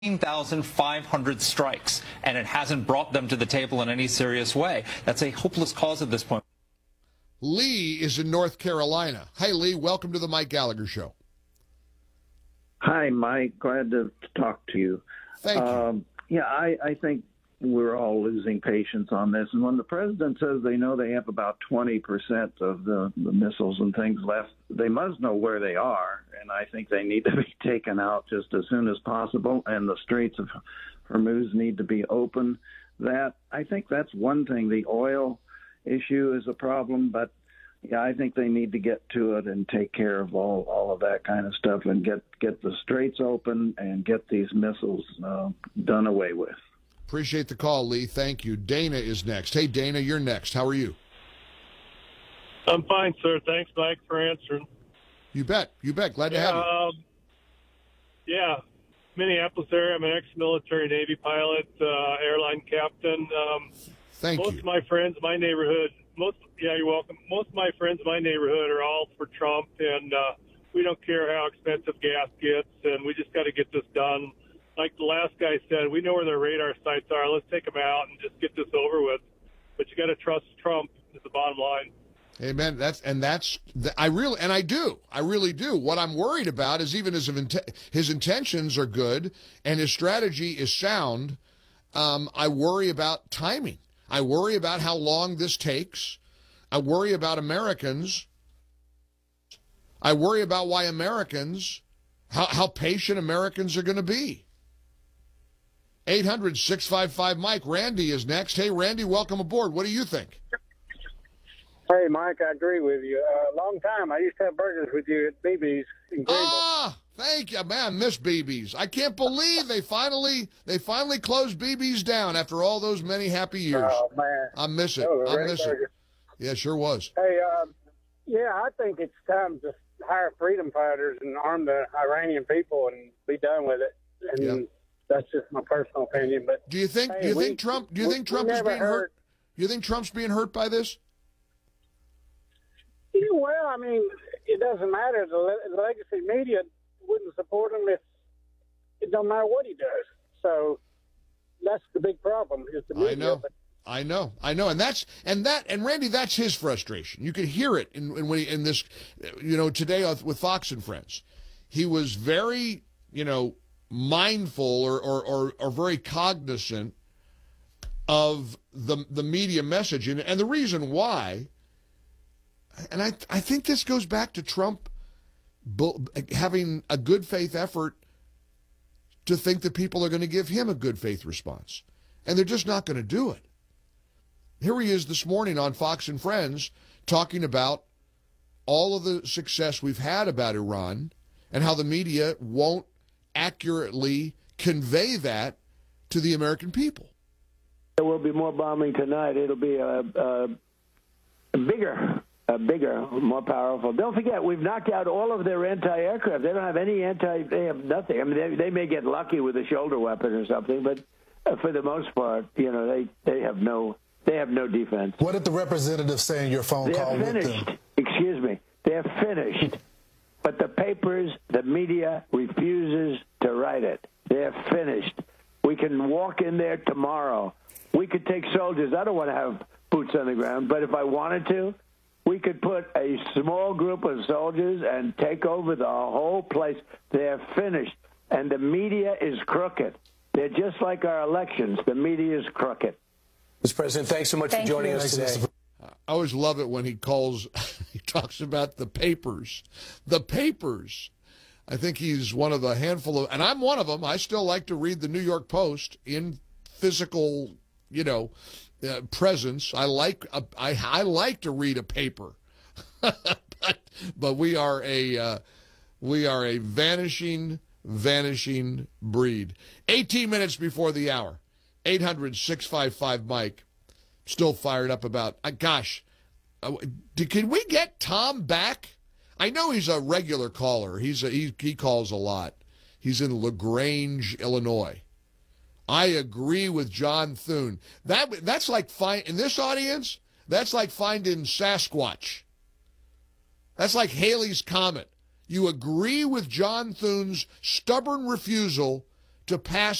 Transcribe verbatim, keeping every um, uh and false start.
thousand five hundred strikes, and it hasn't brought them to the table in any serious way. That's a hopeless cause at this point. Lee is in North Carolina. Hey, Lee, welcome to the Mike Gallagher Show. Hi, Mike. Glad to talk to you. Thank you. Um, yeah, I, I think we're all losing patience on this. And when the president says they know they have about twenty percent of the, the missiles and things left, they must know where they are. And I think they need to be taken out just as soon as possible. And the Straits of Hormuz need to be open. That I think that's one thing. The oil issue is a problem, but yeah, I think they need to get to it and take care of all, all of that kind of stuff and get, get the straits open and get these missiles uh, done away with. Appreciate the call, Lee. Thank you. Dana is next. Hey, Dana, you're next. How are you? I'm fine, sir. Thanks, Mike, for answering. You bet. You bet. Glad to yeah, have you. Um, yeah, Minneapolis area. I'm an ex-military Navy pilot, uh, airline captain. Um, Thank most you. of my friends, my neighborhood, most yeah, you're welcome. Most of my friends in my neighborhood are all for Trump, and uh, we don't care how expensive gas gets, and we just got to get this done. Like the last guy said, we know where their radar sites are. Let's take them out and just get this over with. But you got to trust Trump is the bottom line. Amen. That's and that's I really and I do. I really do. What I'm worried about is even his his intentions are good and his strategy is sound. Um, I worry about timing. I worry about how long this takes. I worry about Americans. I worry about why Americans, how, how patient Americans are going to be. eight hundred, six five five, Mike. Randy is next. Hey, Randy, welcome aboard. What do you think? Hey, Mike, I agree with you. A uh, long time. I used to have burgers with you at B B's in Greenville. Ah, thank you, man. Miss B B's. I can't believe they finally they finally closed B B's down after all those many happy years. Oh man, I miss it. That was a I great miss it. burger. Yeah, sure was. Hey, um, yeah, I think it's time to hire freedom fighters and arm the Iranian people and be done with it. And Yeah. that's just my personal opinion. But Do you think? hey, do you we- think Trump? Do you we- think we Trump is never being hurt? heard- Do you think Trump's being hurt by this? Yeah, well, I mean, it doesn't matter. The, le- the legacy media wouldn't support him if it don't matter what he does. So that's the big problem. Is the media. I know. But I know, I know, and that's and that and Randy, that's his frustration. You could hear it in in, when he, in this, you know, today with Fox and Friends. He was very, you know, mindful or or or, or very cognizant of the the media message, and and the reason why. And I I think this goes back to Trump bu- having a good faith effort to think that people are going to give him a good faith response, and they're just not going to do it. Here he is this morning on Fox and Friends talking about all of the success we've had about Iran and how the media won't accurately convey that to the American people. There will be more bombing tonight. It'll be a, a, a bigger, a bigger, more powerful. Don't forget, we've knocked out all of their anti-aircraft. They don't have any anti. They have nothing. I mean, they, they may get lucky with a shoulder weapon or something, but uh, for the most part, you know, they, they have no. They have no defense. What did the representative say in your phone They're call with finished. them? Excuse me. They're finished. But the papers, the media refuses to write it. They're finished. We can walk in there tomorrow. We could take soldiers. I don't want to have boots on the ground, but if I wanted to, we could put a small group of soldiers and take over the whole place. They're finished. And the media is crooked. They're just like our elections. The media is crooked. Mister President, thanks so much Thank for joining you. us today. I always love it when he calls, he talks about the papers. The papers. I think he's one of the handful of, and I'm one of them. I still like to read the New York Post in physical, you know, uh, presence. I like, a, I, I like to read a paper. but, but we are a, uh, we are a vanishing, vanishing breed. eighteen minutes before the hour. eight hundred, six five five, Mike. Still fired up about, uh, gosh, uh, did, can we get Tom back? I know he's a regular caller. He's a, he, he calls a lot. He's in LaGrange, Illinois. I agree with John Thune. That That's like, find, in this audience, that's like finding Sasquatch. That's like Halley's Comet. You agree with John Thune's stubborn refusal to pass